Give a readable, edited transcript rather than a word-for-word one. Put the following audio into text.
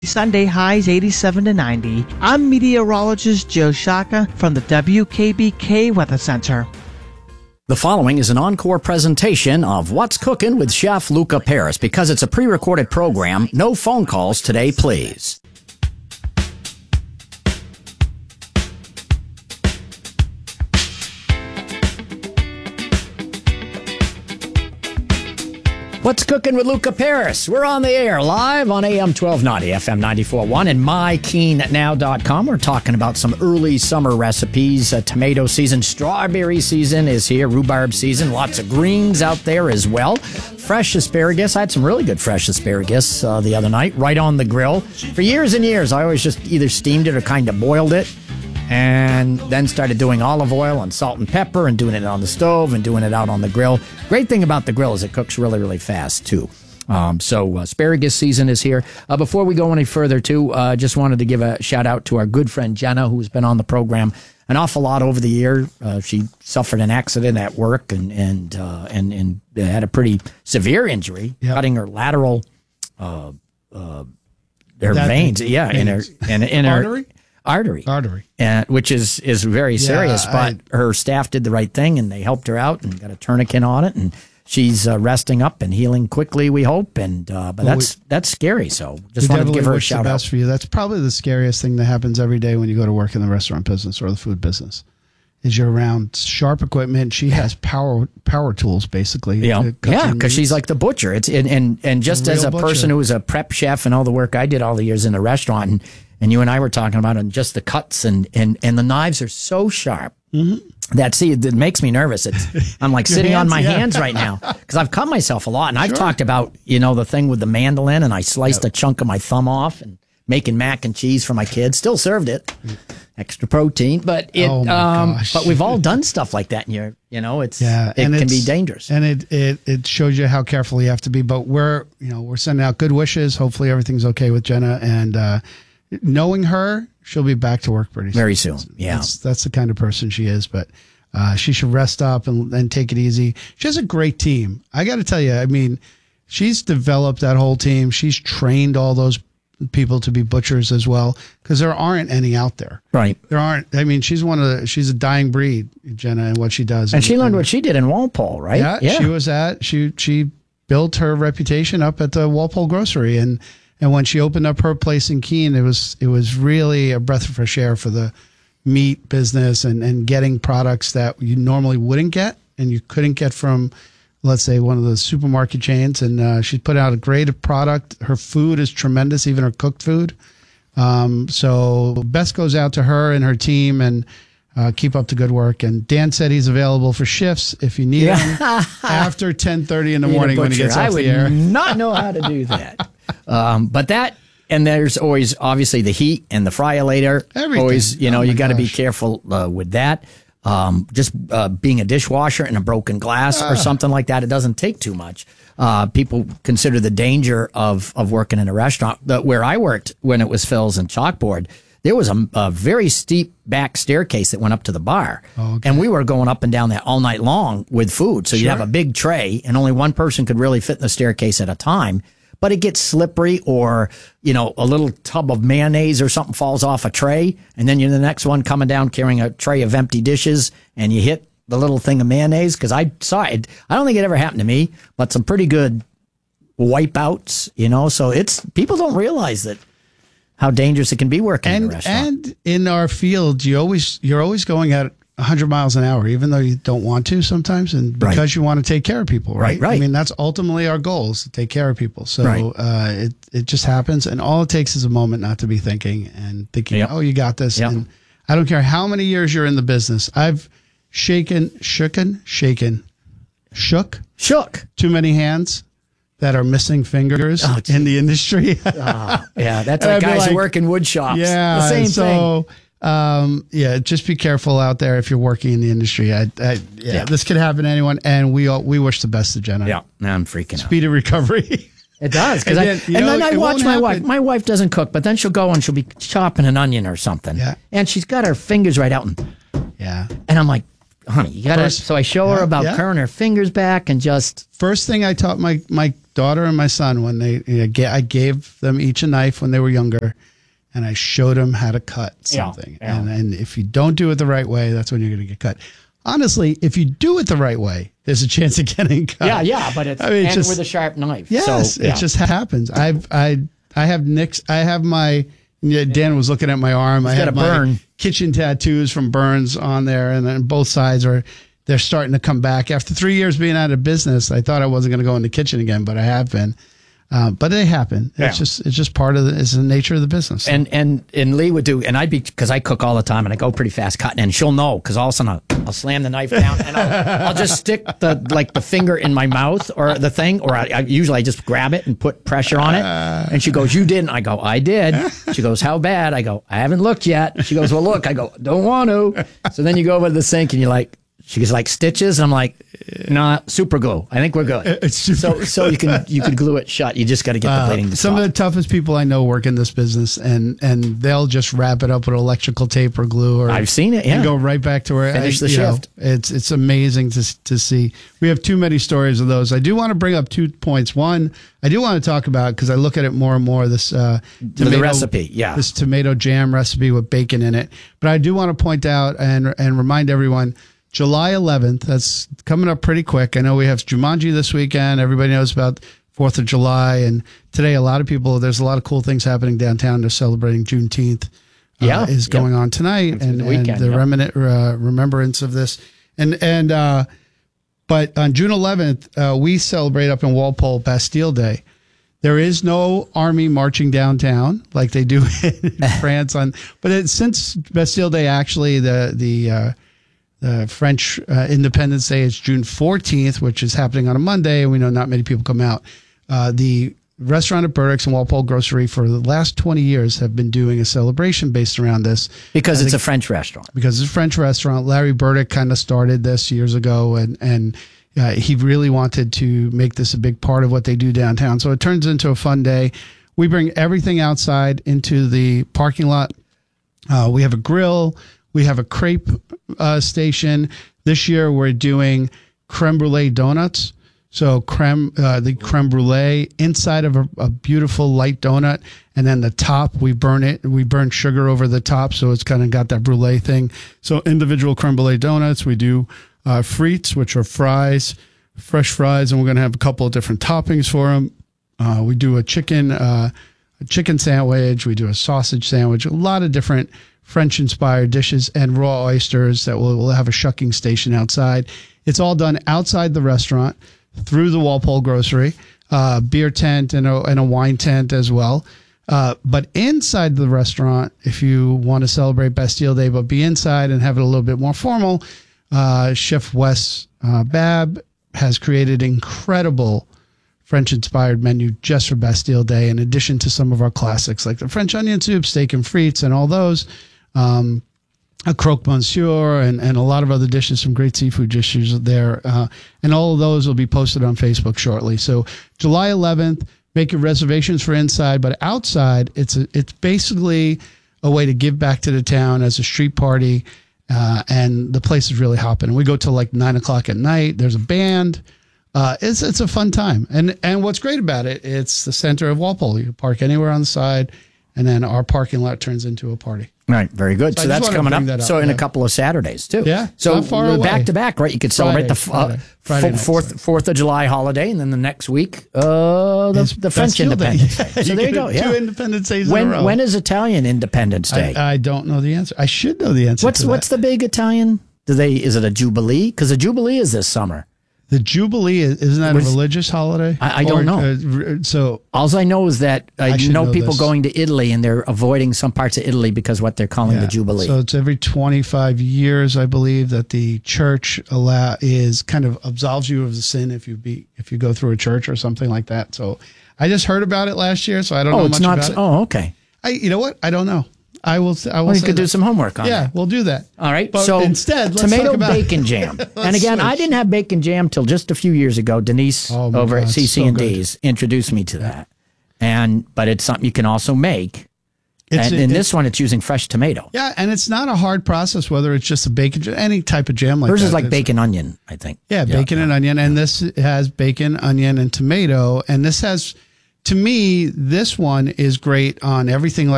Sunday highs 87 to 90. I'm meteorologist Joe Shaka from the WKBK Weather Center. The following is an encore presentation of What's Cooking with Chef Luca Paris. Because it's a pre-recorded program, no phone calls today, please. What's Cooking with Luca Paris? We're on the air live on AM 1290, FM 94.1, and MyKeenNow.com. We're talking about some early summer recipes. Tomato season, strawberry season is here, rhubarb season, lots of greens out there as well. Fresh asparagus. I had some really good fresh asparagus the other night, right on the grill. For years and years, I always just either steamed it or kind of boiled it. And then started doing olive oil and salt and pepper and doing it on the stove and doing it out on the grill. Great thing about the grill is it cooks really, really fast, too. So asparagus season is here. Before we go any further, too, just wanted to give a shout out to our good friend Jenna, who's been on the program an awful lot over the year. She suffered an accident at work and had a pretty severe injury, cutting her lateral her veins. In her artery, and which is very serious. But her staff did the right thing, and they helped her out and got a tourniquet on it, and she's resting up and healing quickly, we hope. And but that's scary. So just wanted to give her a shout out. For you. That's probably the scariest thing that happens every day when you go to work in the restaurant business or the food business. Is you're around sharp equipment. She has power tools, basically. Because she's like the butcher. It's and just as a person who was a prep chef and all the work I did all the years in the restaurant, and you and I were talking about it, and just the cuts and the knives are so sharp. Mm-hmm. It makes me nervous. I'm like sitting on my hands right now because I've cut myself a lot, and I've talked about the thing with the mandolin, and I sliced a chunk of my thumb off and making mac and cheese for my kids. Still served it. Extra protein, but but we've all done stuff like that, and it can be dangerous, and it shows you how careful you have to be. But we're sending out good wishes. Hopefully everything's okay with Jenna, and knowing her, she'll be back to work very soon. Yeah, that's the kind of person she is. But she should rest up and take it easy. She has a great team. I got to tell you, I mean, she's developed that whole team. She's trained all those people to be butchers as well, because there aren't any out there. Right. There aren't. I mean, she's a dying breed, Jenna, and what she does. And she learned what she did in Walpole, right? Yeah. She built her reputation up at the Walpole Grocery, and when she opened up her place in Keene, it was really a breath of fresh air for the meat business and getting products that you normally wouldn't get and you couldn't get from, let's say, one of the supermarket chains. And she's put out a great product. Her food is tremendous, even her cooked food. So best goes out to her and her team, and keep up the good work. And Dan said he's available for shifts if you need him after 10:30 in the morning when he gets off the air. I would not know how to do that. But that, and there's always obviously the heat and the fryer-later. Everything. Always, you got to be careful with that. Just being a dishwasher in a broken glass or something like that, it doesn't take too much. People consider the danger of working in a restaurant. Where I worked when it was Phil's and Chalkboard, there was a very steep back staircase that went up to the bar. Okay. And we were going up and down that all night long with food. So you'd have a big tray, and only one person could really fit in the staircase at a time. But it gets slippery, or, a little tub of mayonnaise or something falls off a tray, and then you're the next one coming down carrying a tray of empty dishes, and you hit the little thing of mayonnaise. Because I saw it. I don't think it ever happened to me, but some pretty good wipeouts, So people don't realize how dangerous it can be working in a restaurant. And in our field, you're always going at 100 miles an hour, even though you don't want to sometimes, and because you want to take care of people, right? I mean, that's ultimately our goal, is to take care of people. So it just happens, and all it takes is a moment not to be thinking, oh, you got this. Yep. And I don't care how many years you're in the business. I've shook too many hands that are missing fingers in the industry. That's like guys who work in wood shops. Yeah, the same thing. Just be careful out there if you're working in the industry. This could happen to anyone, and we wish the best to Jenna. Yeah, I'm freaking out. Speedy recovery. It does, because then I watch my wife. My wife doesn't cook, but then she'll go and she'll be chopping an onion or something, and she's got her fingers right out, and I'm like, honey, you got to. So I show her about curling her fingers back and just. First thing I taught my daughter and my son when I gave them each a knife when they were younger, and I showed them how to cut something. Yeah. And if you don't do it the right way, that's when you're going to get cut. Honestly, if you do it the right way, there's a chance of getting cut. Yeah, but it's just with a sharp knife. Yes, so, it just happens. I have nicks. I have my. Dan was looking at my arm. I have my kitchen tattoos from burns on there, and then both sides they're starting to come back. After 3 years being out of business, I thought I wasn't going to go in the kitchen again, but I have been. But they happen. It's just part of it's the nature of the business. And Lee would do, and I'd be, because I cook all the time and I go pretty fast cutting, and she'll know because all of a sudden I'll slam the knife down and I'll just stick the finger in my mouth or the thing, or I usually just grab it and put pressure on it. And she goes, "You didn't?" I go, "I did." She goes, "How bad?" I go, "I haven't looked yet." She goes, "Well, look." I go, "Don't want to." So then you go over to the sink and you're like, she gets like stitches. And I'm like, nah, super glue. I think we're good. So you can glue it shut. You just got to get the plating to Some of the toughest people I know work in this business, and they'll just wrap it up with electrical tape or glue. Or I've seen it. Yeah, and go right back to where finish the shift. It's amazing to see. We have too many stories of those. I do want to bring up 2 points. One, I do want to talk about, because I look at it more and more, this the recipe. Yeah, this tomato jam recipe with bacon in it. But I do want to point out and remind everyone. July 11th, that's coming up pretty quick. I know we have Jumanji this weekend. Everybody knows about 4th of July. And today, there's a lot of cool things happening downtown. They're celebrating Juneteenth is going on tonight. And the remembrance of this. But on June 11th, we celebrate up in Walpole Bastille Day. There is no army marching downtown like they do in France. Since Bastille Day, actually, the French Independence Day is June 14th, which is happening on a Monday, and we know not many people come out. The restaurant at Burdick's and Walpole Grocery for the last 20 years have been doing a celebration based around this. Because it's a French restaurant. Because it's a French restaurant. Larry Burdick kind of started this years ago, and he really wanted to make this a big part of what they do downtown. So it turns into a fun day. We bring everything outside into the parking lot. We have a grill. We have a crepe station. This year we're doing creme brulee donuts. So the creme brulee inside of a beautiful light donut, and then the top we burn it. We burn sugar over the top, so it's kind of got that brulee thing. So individual creme brulee donuts. We do frites, which are fries, fresh fries, and we're going to have a couple of different toppings for them. We do a chicken sandwich. We do a sausage sandwich. A lot of different French-inspired dishes and raw oysters that we'll have a shucking station outside. It's all done outside the restaurant through the Walpole Grocery, beer tent and a wine tent as well. But inside the restaurant, if you want to celebrate Bastille Day but be inside and have it a little bit more formal, Chef Wes Babb has created incredible French-inspired menu just for Bastille Day, in addition to some of our classics like the French onion soup, steak and frites, and all those. A croque monsieur and a lot of other dishes, some great seafood dishes there. And all of those will be posted on Facebook shortly. So July 11th, make your reservations for inside, but outside, it's basically a way to give back to the town as a street party. And the place is really hopping. We go till like 9:00 at night. There's a band. It's a fun time. And what's great about it, it's the center of Walpole. You can park anywhere on the side, and then our parking lot turns into a party. Right, very good. So that's coming up. So in a couple of Saturdays too. Yeah. So not far away. Back to back, right? You could celebrate Friday the 4th of July holiday, and then the next week, the French Independence Day. So there you go. Yeah. 2 Independence Days in a row. When is Italian Independence Day? I don't know the answer. I should know the answer. What's the big Italian? Is it a Jubilee? Because the Jubilee is this summer. The Jubilee, isn't that a religious holiday? I don't know. So all I know is that I know people this. going to Italy, and they're avoiding some parts of Italy because what they're calling the Jubilee. So it's every 25 years, I believe, that the church kind of absolves you of the sin if you go through a church or something like that. So I just heard about it last year, so I don't know much about it. Oh, okay. You know what? I don't know. I will. You could do some homework on that. Yeah, we'll do that. All right. But so instead, let's tomato talk about bacon jam. And again, I didn't have bacon jam till just a few years ago. Denise over at CC&D's introduced me to that. But it's something you can also make. And in this one, it's using fresh tomato. Yeah, and it's not a hard process, whether it's just a bacon, any type of jam like that. Hers is like bacon onion, I think. Yeah, bacon and onion. And this has bacon, onion, and tomato. And this has, to me, this one is great on everything like